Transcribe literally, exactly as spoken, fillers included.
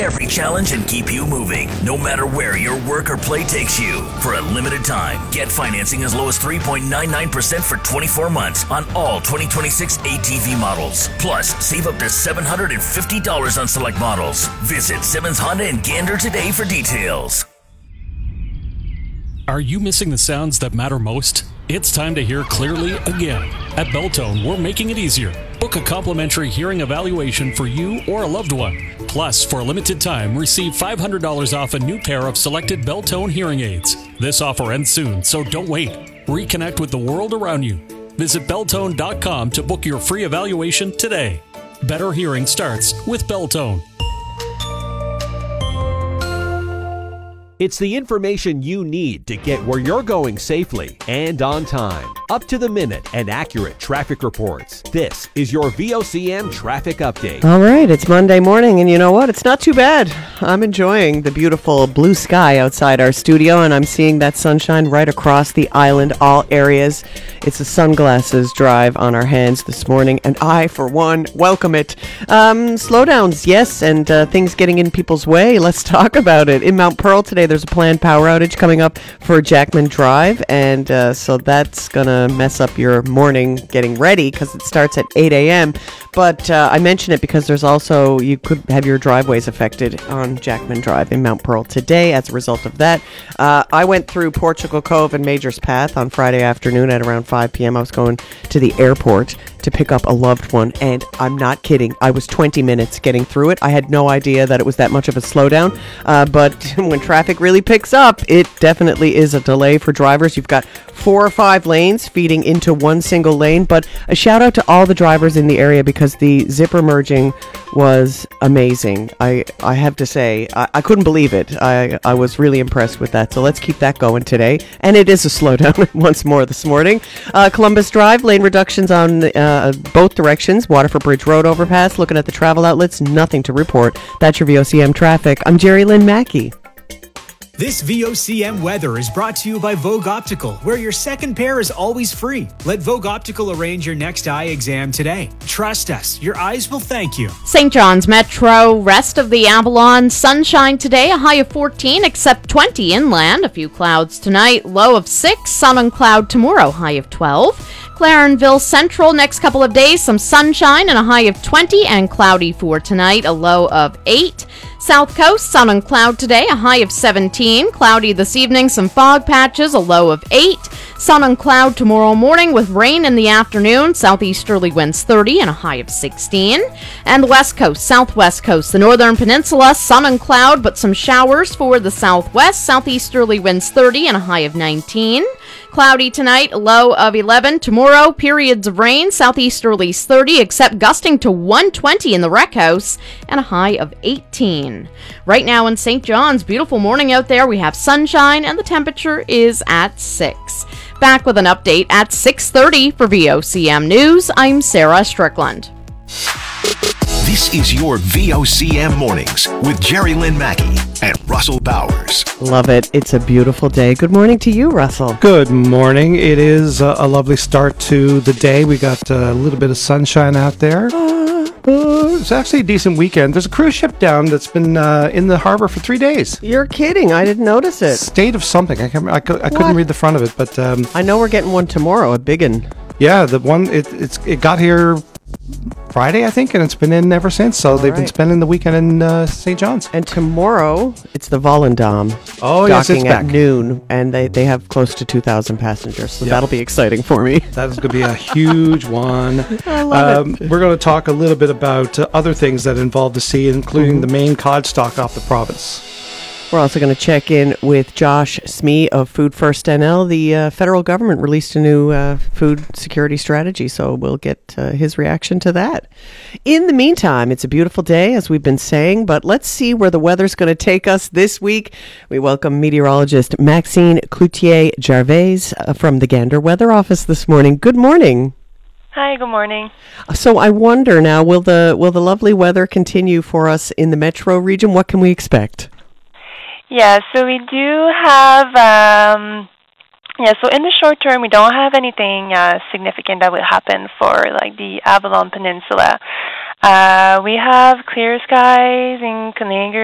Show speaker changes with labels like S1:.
S1: every challenge and keep you moving, no matter where your work or play takes you. For a limited time, get financing as low as three point nine nine percent for twenty-four months on all twenty twenty-six A T V models. Plus, save up to seven hundred fifty dollars on select models. Visit Simmons Honda in Gander today for details.
S2: Are you missing the sounds that matter most? It's time to hear clearly again. At Beltone, we're making it easier. Book a complimentary hearing evaluation for you or a loved one. Plus, for a limited time, receive five hundred dollars off a new pair of selected Beltone hearing aids. This offer ends soon, so don't wait. Reconnect with the world around you. Visit Beltone dot com to book your free evaluation today. Better hearing starts with Beltone.
S3: It's the information you need to get where you're going safely and on time. Up to the minute and accurate traffic reports. This is your V O C M Traffic Update.
S4: All right, it's Monday morning, and you know what? It's not too bad. I'm enjoying the beautiful blue sky outside our studio, and I'm seeing that sunshine right across the island, all areas. It's a sunglasses drive on our hands this morning, and I, for one, welcome it. Um, slowdowns, yes, and uh, things getting in people's way. Let's talk about it. In Mount Pearl today, there's a planned power outage coming up for Jackman Drive, and uh, so that's going to mess up your morning getting ready because it starts at eight a.m. But uh, I mention it because there's also, you could have your driveways affected on Jackman Drive in Mount Pearl today as a result of that. Uh, I went through Portugal Cove and Majors Path on Friday afternoon at around five p.m. I was going to the airport to pick up a loved one, and I'm not kidding. I was twenty minutes getting through it. I had no idea that it was that much of a slowdown, uh, but when traffic really picks up, it definitely is a delay for drivers. You've got four or five lanes feeding into one single lane, but a shout out to all the drivers in the area because the zipper merging was amazing. I, I have to say, I, I couldn't believe it. I, I was really impressed with that, so let's keep that going today. And it is a slowdown once more this morning. Uh, Columbus Drive, lane reductions on uh, both directions. Waterford Bridge Road overpass. Looking at the travel outlets, nothing to report. That's your V O C M traffic. I'm Jerry Lynn Mackey.
S5: This V O C M weather is brought to you by Vogue Optical, where your second pair is always free. Let Vogue Optical arrange your next eye exam today. Trust us, your eyes will thank you.
S6: Saint John's Metro, rest of the Avalon, sunshine today, a high of fourteen, except twenty inland. A few clouds tonight, low of six, sun and cloud tomorrow, high of twelve. Clarenville Central, next couple of days, some sunshine and a high of twenty, and cloudy for tonight, a low of eight. South Coast, sun and cloud today, a high of seventeen. Cloudy this evening, some fog patches, a low of eight. Sun and cloud tomorrow morning with rain in the afternoon. Southeasterly winds thirty and a high of sixteen. And the West Coast, Southwest Coast, the Northern Peninsula, sun and cloud, but some showers for the Southwest. Southeasterly winds thirty and a high of nineteen. Cloudy tonight, a low of eleven. Tomorrow, periods of rain, southeasterlies thirty, except gusting to one hundred twenty in the Rec House, and a high of eighteen. Right now in Saint John's, beautiful morning out there. We have sunshine, and the temperature is at six. Back with an update at six thirty for V O C M News. I'm Sarah Strickland.
S1: This is your V O C M Mornings with Jerry Lynn Mackey and Russell Bowers.
S4: Love it. It's a beautiful day. Good morning to you, Russell.
S7: Good morning. It is a, a lovely start to the day. We got a little bit of sunshine out there. Uh, uh, it's actually a decent weekend. There's a cruise ship down that's been uh, in the harbor for three days.
S4: You're kidding. I didn't notice it.
S7: State of something. I, can't, I, cou- I couldn't read the front of it, but um,
S4: I know we're getting one tomorrow, a big one.
S7: Yeah, the one, it, it's, it got here Friday, I think, and it's been in ever since. So
S4: All
S7: they've
S4: right.
S7: been spending the weekend in uh, Saint John's.
S4: And tomorrow, it's the Volendam.
S7: Oh, yes, it's
S4: docking
S7: back.
S4: at noon, and they, they have close to two thousand passengers, so
S7: Yep.
S4: that'll be exciting for me.
S7: That is going to be a huge one.
S4: I love
S7: um, We're going to talk a little bit about uh, other things that involve the sea, including
S4: Mm-hmm.
S7: the main cod stock off the province.
S4: We're also going to check in with Josh Smee of Food First N L. The uh, federal government released a new uh, food security strategy, so we'll get uh, his reaction to that. In the meantime, it's a beautiful day, as we've been saying, but let's see where the weather's going to take us this week. We welcome meteorologist Maxine Cloutier-Gervais uh, from the Gander Weather Office this morning. Good morning.
S8: Hi, good morning.
S4: So I wonder now, will the will the lovely weather continue for us in the metro region? What can we expect?
S8: Yeah, so we do have, um, yeah, so in the short term, we don't have anything uh, significant that would happen for, like, the Avalon Peninsula. Uh, we have clear skies in Canangur